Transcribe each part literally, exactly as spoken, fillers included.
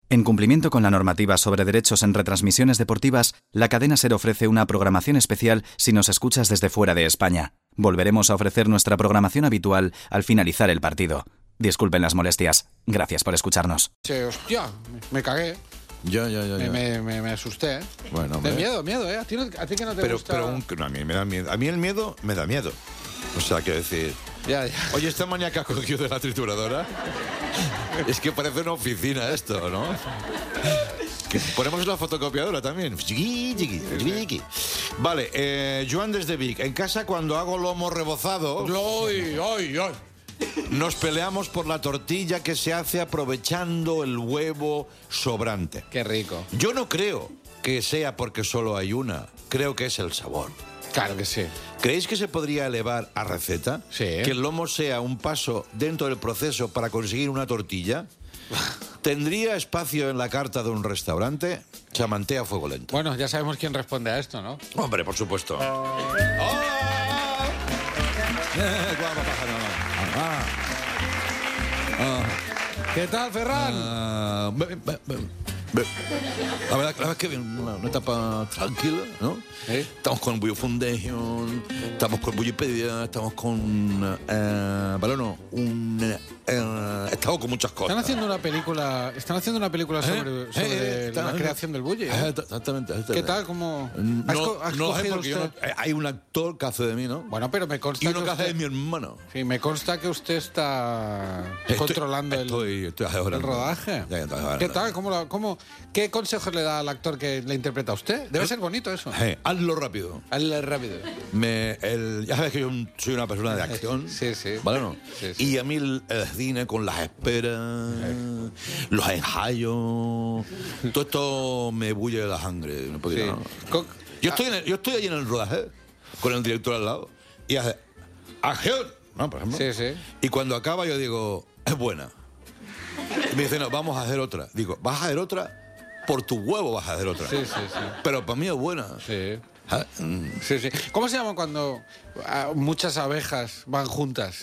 En cumplimiento con la normativa sobre derechos en retransmisiones deportivas, la cadena SER ofrece una programación especial si nos escuchas desde fuera de España. Volveremos a ofrecer nuestra programación habitual al finalizar el partido. Disculpen las molestias. Gracias por escucharnos. Sí, hostia, me cagué. Ya, ya, ya. Me, ya. me, me, me asusté, ¿eh? Bueno, De hombre. miedo, miedo, ¿eh? A ti, no- a ti que no te Pero, gusta... pero un, no, a mí me da miedo. A mí el miedo me da miedo. O sea, que decir... Ya, ya. Oye, esta manía que ha cogido de la trituradora... Es que parece una oficina esto, ¿no? Que ponemos la fotocopiadora también. Chiqui, chiqui, chiqui. Vale, eh, Joan desde Vic. En casa, cuando hago lomo rebozado, ¡Ay, ay, ay! nos peleamos por la tortilla que se hace aprovechando el huevo sobrante. Qué rico. Yo no creo que sea porque solo hay una. Creo que es el sabor. Claro que sí. ¿Creéis que se podría elevar a receta? Sí. Que el lomo sea un paso dentro del proceso para conseguir una tortilla. ¿Tendría espacio en la carta de un restaurante? Chamantea a fuego lento. Bueno, ya sabemos quién responde a esto, ¿no? Hombre, por supuesto. ¡Oh! Eh, guapa, pájaro. Ah, ah, ¿Qué tal, Ferran? ah, be- be- be- be- La verdad, la verdad es que una, una etapa tranquila, ¿no? ¿Sí? Estamos con Bullo Foundation, estamos con Bullipedia, estamos con... Eh, bueno, no, un... Eh, estamos con muchas cosas. Están haciendo una película, están haciendo una película sobre, ¿Eh? sobre Eh, está- la creación del bully, ¿eh? Eh, Exactamente. exactamente. ¿Qué tal? ¿Cómo has No, co- has no lo sé cogido porque yo usted? no- eh, hay un actor que hace de mí, ¿no? Bueno, pero me consta Y uno que que hace de usted... mi hermano. Sí, me consta que usted está Estoy- controlando el, estoy, estoy el asesorando. rodaje. Ya, ya estoy asesorando. ¿Qué tal? ¿Cómo, lo- cómo, ¿Qué consejos le da al actor que le interpreta a usted? Debe ser bonito eso. Eh, hazlo rápido. Hazle rápido. Me, el, ya sabes que yo soy una persona de acción. Sí, sí. ¿Vale no? Sí, sí. Y a mí el, el cine con las esperas, los ensayos, todo esto me bulle la sangre. No puedo Sí. ir, ¿no? Co- Yo estoy, en el- yo estoy allí en el rodaje con el director al lado y hace acción, ¿no? Por ejemplo. Sí, sí. Y cuando acaba yo digo, es buena. Y me dice, no, vamos a hacer otra. Digo, ¿vas a hacer otra? Por tu huevo vas a hacer otra. Sí, sí, sí. Pero para mí es buena. Sí. Ah, mm. Sí, sí. ¿Cómo se llama cuando ah, muchas abejas van juntas?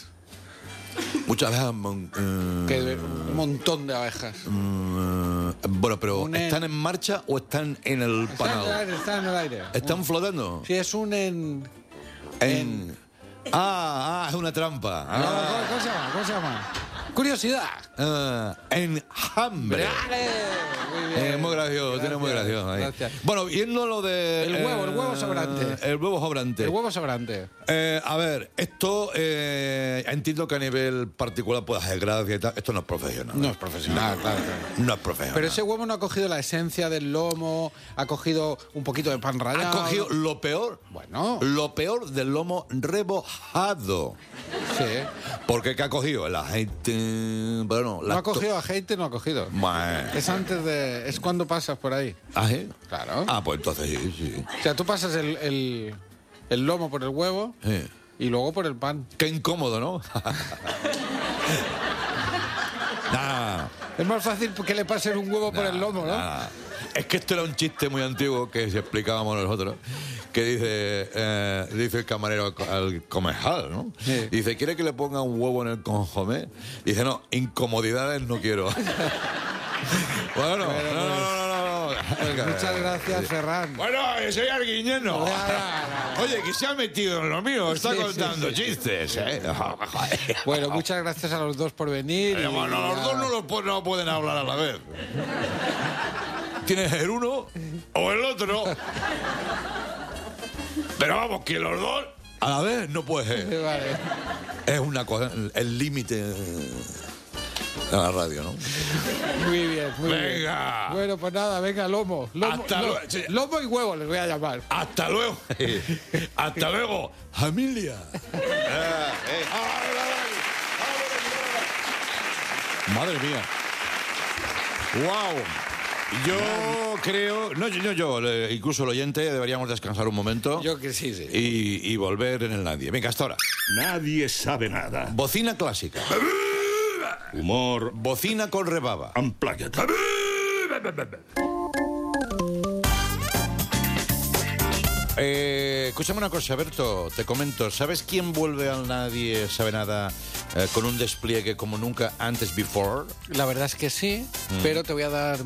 Muchas veces... mm, eh, Que un montón de abejas. mm, bueno, pero Un en- ¿están en marcha o están en el Está en el panal? aire, está en el aire. ¿Están flotando? Sí, es un en... En... Ah, ah, es una trampa. ¿Cómo, Ah, cómo se llama? ¿Cómo se llama? Curiosidad. ah, en hambre. ¡Vale! Muy bien. Eh, muy gracioso, tiene muy Gracias, gracioso ahí. gracias. Bueno, viendo lo de... El huevo, el huevo sobrante. El huevo sobrante. El huevo sobrante. Eh, a ver, esto eh, entiendo que a nivel particular puede hacer gracia y tal. Esto no es profesional. No es profesional, claro, claro. No es profesional. Pero ese huevo no ha cogido la esencia del lomo, ha cogido un poquito de pan ha rallado. cogido lo peor, Bueno, lo peor del lomo rebojado. sí. Porque ¿qué ha cogido? El aceite... Bueno, No la ha cogido aceite, no ha cogido. Bueno. Es antes de... Es cuando pasas por ahí. ¿Ah, sí? Claro. Ah, pues entonces sí, sí. O sea, tú pasas el, el, el lomo por el huevo Sí. y luego por el pan. Qué incómodo, ¿no? Nah, Es más fácil que le pasen un huevo por el lomo, ¿no? nah. Es que esto era un chiste muy antiguo que si explicábamos nosotros, que dice, eh, dice el camarero al comensal, ¿no? Sí. Dice, ¿quiere que le ponga un huevo en el consomé? Dice, no, incomodidades no quiero. Bueno, no, no, no, no, no, no. Pues muchas gracias, Ferran. Bueno, soy arguiñeno. Ya, ya, ya, ya. Oye, que se ha metido en lo mío, está Sí, sí, contando sí. chistes, ¿eh? Bueno, muchas gracias a los dos por venir. y- Eh, bueno, los dos no, los pu- no pueden hablar a la vez. Tienes el uno o el otro. Pero vamos, que los dos a la vez no puede ser. Vale. Es una cosa, el límite de la radio, ¿no? Muy bien, muy bien. Venga. Bueno, pues nada, venga, lomo. Lomo, Hasta lo- luego. Sí. lomo y huevo les voy a llamar. Hasta luego. Hasta luego, familia. Madre mía. Wow. Yo creo, no yo, yo, yo, incluso el oyente, deberíamos descansar un momento Yo que sí, sí. y, y volver en el nadie. Venga, hasta ahora. Nadie sabe nada. Bocina clásica. Humor Bocina con rebaba. unplugged. Eh, escúchame una cosa, Berto, te comento. ¿Sabes quién vuelve al Nadie Sabe Nada eh, con un despliegue como nunca antes before? La verdad es que sí, pero te voy a dar